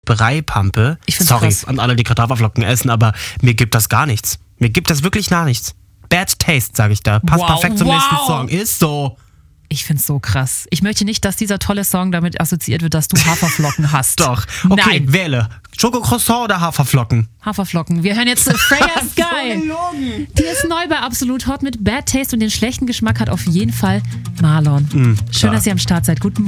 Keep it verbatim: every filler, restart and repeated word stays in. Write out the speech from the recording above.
Breipampe. Ich find's Sorry krass. an alle, die gerade Haferflocken essen, aber mir gibt das gar nichts. Mir gibt das wirklich gar nichts. Bad Taste, sage ich da. Passt Wow, perfekt zum wow. nächsten Song. Ist so. Ich find's so krass. Ich möchte nicht, dass dieser tolle Song damit assoziiert wird, dass du Haferflocken hast. Doch. Okay, Nein. wähle. Schokocroissant oder Haferflocken? Haferflocken. Wir hören jetzt äh, Freya Sky. Die ist neu bei Absolut Hot mit Bad Taste und den schlechten Geschmack hat auf jeden Fall Marlon. Mm, Schön, ja. dass ihr am Start seid. Guten Morgen.